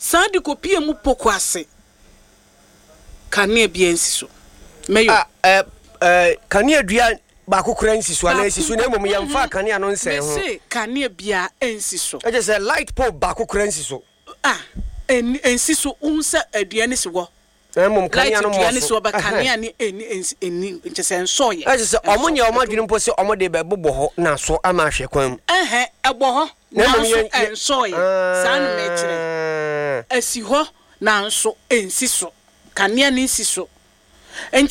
Sadi kopie mu poko ase. Kanea bi ensi so. Meyo. Kanea dua ba kokora ensi so ana ensi so na emom yamfa kanea no nse ho. Me say kanea bia ensi so. E just say light pole ba kokora ensi so. Ensi so unsa aduane se wo. Emom kanea no mo. Aduane se wo ba kanea ni eni nchese enso ye. E just say omonye omadwene mpo se omode be bobo ho na so ama hwe kwan. Ebo ho. Na so enso ye. San me kire. Asi ho na so ensi so. Kanea ni ensi so.